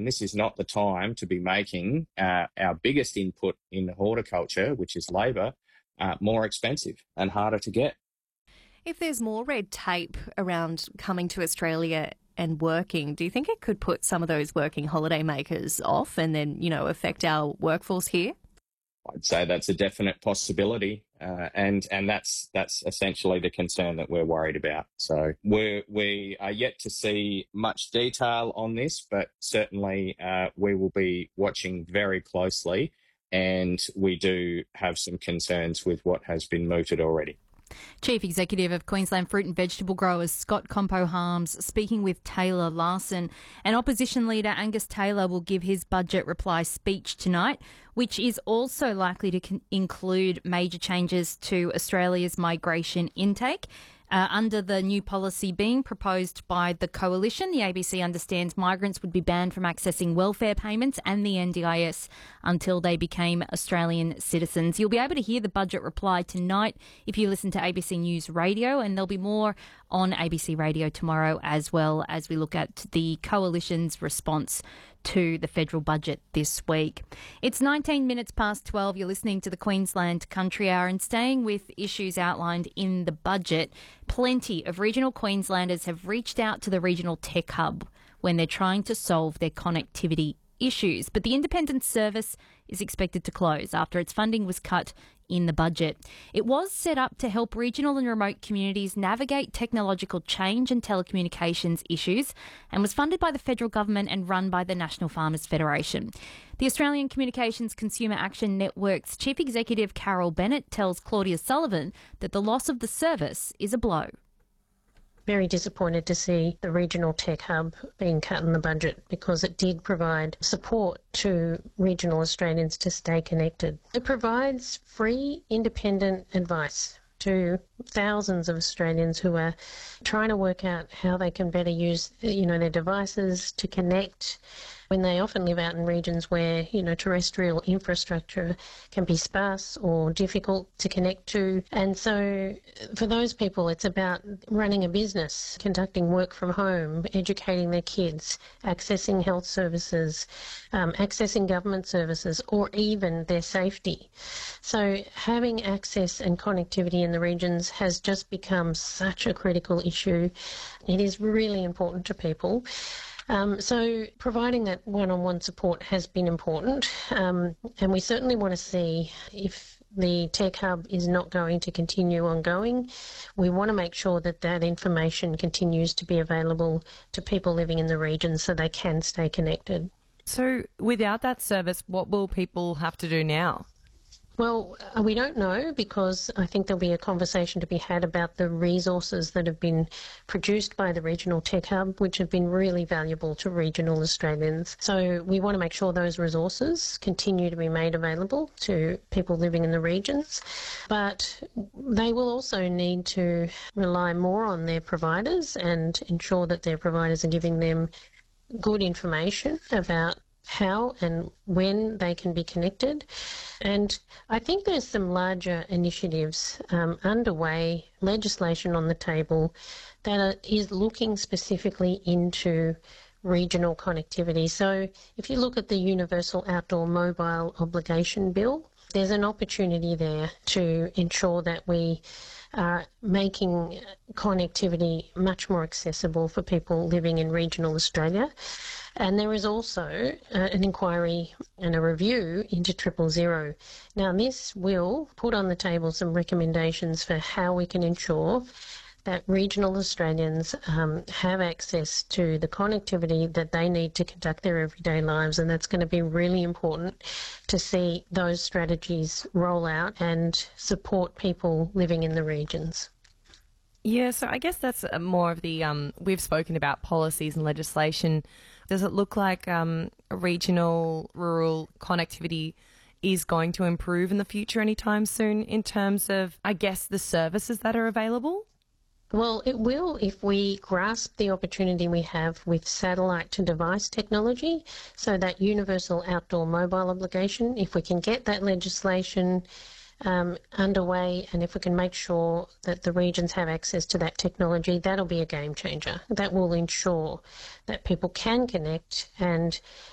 and this is not the time to be making our biggest input in horticulture, which is labour, more expensive and harder to get. If there's more red tape around coming to Australia and working, do you think it could put some of those working holiday makers off and then, affect our workforce here? I'd say that's a definite possibility, and that's essentially the concern that we're worried about. So we are yet to see much detail on this, but certainly we will be watching very closely, and we do have some concerns with what has been mooted already. Chief Executive of Queensland Fruit and Vegetable Growers, Scott Compo-Harms, speaking with Taylor Larson. And Opposition Leader Angus Taylor will give his budget reply speech tonight, which is also likely to include major changes to Australia's migration intake. Under the new policy being proposed by the Coalition, the ABC understands migrants would be banned from accessing welfare payments and the NDIS until they became Australian citizens. You'll be able to hear the budget reply tonight if you listen to ABC News Radio, and there'll be more on ABC Radio tomorrow as well as we look at the Coalition's response to the federal budget this week. It's 19 minutes past 12. You're listening to the Queensland Country Hour, and staying with issues outlined in the budget, plenty of regional Queenslanders have reached out to the Regional Tech Hub when they're trying to solve their connectivity issues. But the independent service is expected to close after its funding was cut in the budget. It was set up to help regional and remote communities navigate technological change and telecommunications issues, and was funded by the federal government and run by the National Farmers Federation. The Australian Communications Consumer Action Network's Chief Executive Carol Bennett tells Claudia Sullivan that the loss of the service is a blow. Very disappointed to see the Regional Tech Hub being cut in the budget, because it did provide support to regional Australians to stay connected. It provides free, independent advice to thousands of Australians who are trying to work out how they can better use, their devices to connect, when they often live out in regions where, terrestrial infrastructure can be sparse or difficult to connect to. And so for those people, it's about running a business, conducting work from home, educating their kids, accessing health services, accessing government services, or even their safety. So having access and connectivity in the regions has just become such a critical issue. It is really important to people. So providing that one-on-one support has been important, and we certainly want to see, if the Tech Hub is not going to continue ongoing, we want to make sure that that information continues to be available to people living in the region so they can stay connected. So without that service, what will people have to do now? Well, we don't know, because I think there'll be a conversation to be had about the resources that have been produced by the Regional Tech Hub, which have been really valuable to regional Australians. So we want to make sure those resources continue to be made available to people living in the regions. But they will also need to rely more on their providers and ensure that their providers are giving them good information about how and when they can be connected. And I think there's some larger initiatives underway, legislation on the table that is looking specifically into regional connectivity. So if you look at the Universal Outdoor Mobile Obligation Bill, there's an opportunity there to ensure that we are making connectivity much more accessible for people living in regional Australia. And there is also an inquiry and a review into 000. Now, this will put on the table some recommendations for how we can ensure that regional Australians have access to the connectivity that they need to conduct their everyday lives, and that's going to be really important to see those strategies roll out and support people living in the regions. Yeah, so I guess that's more of the, we've spoken about policies and legislation. Does it look like regional, rural connectivity is going to improve in the future anytime soon in terms of, I guess, the services that are available? Well, it will if we grasp the opportunity we have with satellite-to-device technology, so that universal outdoor mobile obligation, if we can get that legislation underway, and if we can make sure that the regions have access to that technology, that'll be a game changer. That will ensure that people can connect and